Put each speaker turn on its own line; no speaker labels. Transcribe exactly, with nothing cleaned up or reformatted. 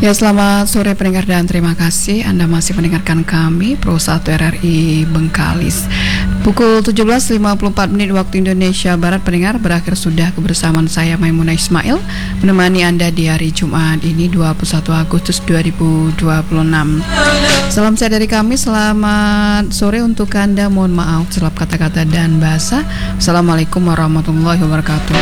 Ya, selamat sore pendengar dan terima kasih Anda masih mendengarkan kami Pro satu R R I Bengkalis. Pukul tujuh belas lima puluh empat menit waktu Indonesia Barat, pendengar, berakhir sudah kebersamaan saya Maimunah Ismail menemani Anda di hari Jumat ini dua puluh satu Agustus dua ribu dua puluh enam. Salam sehat dari kami, selamat sore untuk Anda. Mohon maaf selap kata-kata dan bahasa. Assalamualaikum warahmatullahi wabarakatuh.